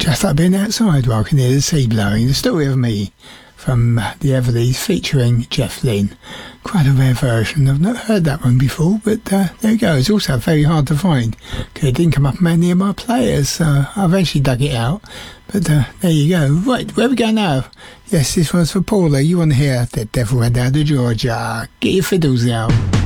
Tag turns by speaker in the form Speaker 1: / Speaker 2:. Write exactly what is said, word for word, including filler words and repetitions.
Speaker 1: Just like being outside where I can hear the sea blowing. The Story of Me from the Everleys featuring Jeff Lynne. Quite a rare version. I've not heard that one before, but uh, there you go. It's also very hard to find because it didn't come up many of my players. So I eventually dug it out. But uh, there you go. Right, where we go now? Yes, this one's for Paula. You want to hear The Devil Went Down to Georgia. Get your fiddles out.